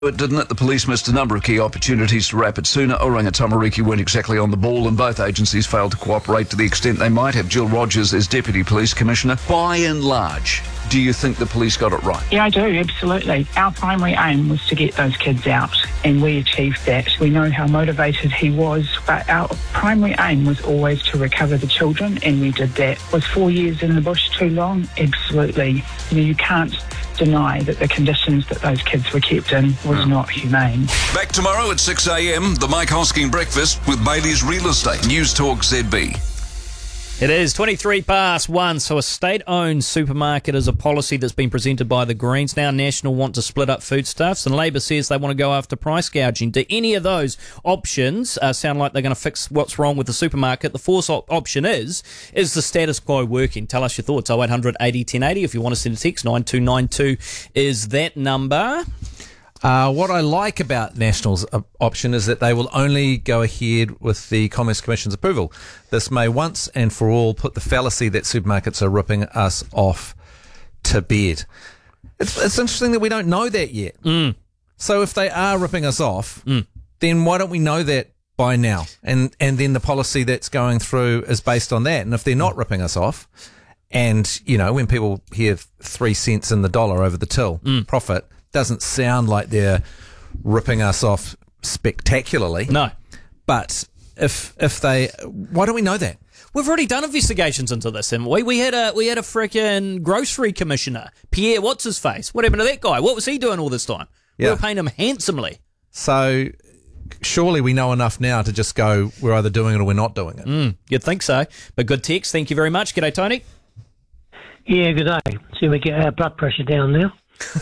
It didn't it? The police missed a number of key opportunities to wrap it sooner. Oranga Tamariki weren't exactly on the ball, and both agencies failed to cooperate to the extent they might have. Jill Rogers is Deputy Police Commissioner. By and large, do you think the police got it right? Yeah, I do, absolutely. Our primary aim was to get those kids out, and we achieved that. We know how motivated he was, but our primary aim was always to recover the children, and we did that. Was 4 years in the bush too long? Absolutely. You can't deny that the conditions that those kids were kept in was not humane. Back tomorrow at 6 a.m, the Mike Hosking Breakfast with Bailey's Real Estate. News Talk ZB. It is 1:23. So a state-owned supermarket is a policy that's been presented by the Greens. Now National want to split up foodstuffs, and Labor says they want to go after price gouging. Do any of those options sound like they're going to fix what's wrong with the supermarket? The fourth option is the status quo working? Tell us your thoughts. 0800 80 1080. If you want to send a text, 9292 is that number. What I like about National's option is that they will only go ahead with the Commerce Commission's approval. This may once and for all put the fallacy that supermarkets are ripping us off to bed. It's interesting that we don't know that yet. So if they are ripping us off, then why don't we know that by now? And then the policy that's going through is based on that. And if they're not ripping us off, and, you know, when people hear 3 cents in the dollar over the till profit, doesn't sound like they're ripping us off spectacularly. No. But if they, why don't we know that? We've already done investigations into this, haven't we? We had a frickin' grocery commissioner, Pierre what's-his-face. What happened to that guy? What was he doing all this time? We were paying him handsomely. So surely we know enough now to just go, we're either doing it or we're not doing it. You'd think so. But good text. Thank you very much. G'day, Tony. Yeah, good day. See, we get our blood pressure down now.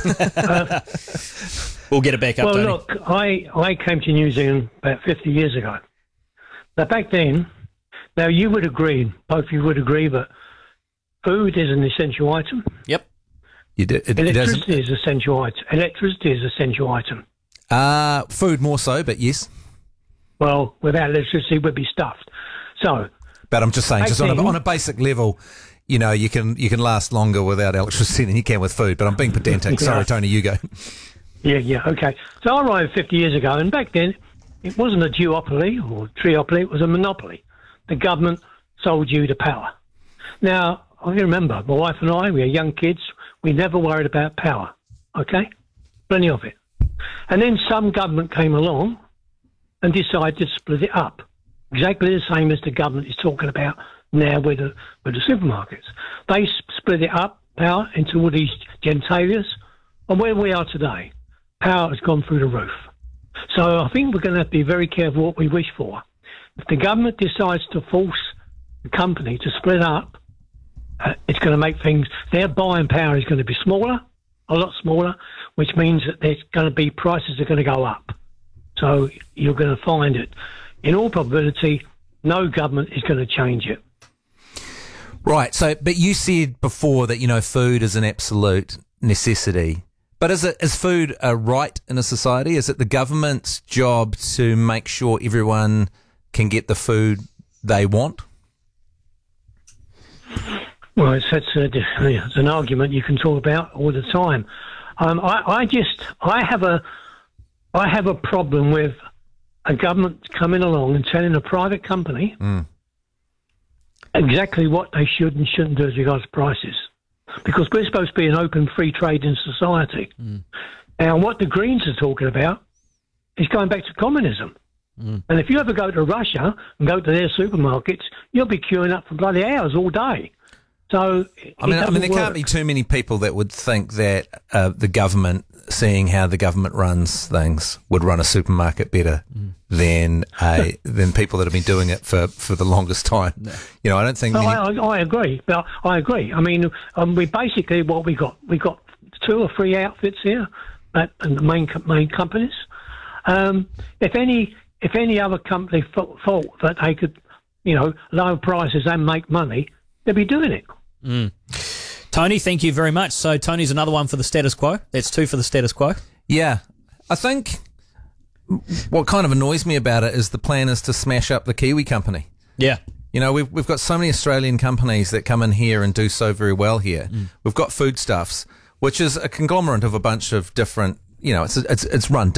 We'll get it back up, Tony. Well, look, I came to New Zealand about 50 years ago. Now, back then, now you would agree, both of you would agree, but food is an essential item. Yep. Electricity is essential item. Electricity is essential item. Food more so, but yes. Well, without electricity, we'd be stuffed. So, but I'm just saying, just on a basic level, you know, you can last longer without electricity than you can with food. But I'm being pedantic. Sorry, Tony, you go. Yeah, okay. So I arrived 50 years ago, and back then, it wasn't a duopoly or triopoly, it was a monopoly. The government sold you the power. Now, I remember, my wife and I, we were young kids, we never worried about power, okay? Plenty of it. And then some government came along and decided to split it up. Exactly the same as the government is talking about now with the supermarkets. They split it up, power, into all these gentalias, and where we are today, power has gone through the roof. So I think we're going to have to be very careful what we wish for. If the government decides to force the company to split up, it's going to make things, their buying power is going to be smaller, a lot smaller, which means that there's going to be, prices are going to go up. So you're going to find it. In all probability, no government is going to change it. Right. So, but you said before that, you know, food is an absolute necessity. But is food a right in a society? Is it the government's job to make sure everyone can get the food they want? Well, it's an argument you can talk about all the time. I have a problem with a government coming along and telling a private company exactly what they should and shouldn't do as regards to prices. Because we're supposed to be an open, free trading society. Now, what the Greens are talking about is going back to communism. And if you ever go to Russia and go to their supermarkets, you'll be queuing up for bloody hours all day. So, I mean, there can't be too many people that would think that the government, seeing how the government runs things, would run a supermarket better than people that have been doing it for the longest time. No. You know, I don't think. I agree. But I agree. I mean, we basically what we got 2 or 3 outfits here at the main companies. If any other company thought that they could, you know, lower prices and make money, they'd be doing it. Tony, thank you very much. So Tony's another one for the status quo. That's 2 for the status quo. Yeah. I think what kind of annoys me about it is the plan is to smash up the Kiwi company. Yeah. You know, we've got so many Australian companies that come in here and do so very well here. We've got Foodstuffs, which is a conglomerate of a bunch of different it's run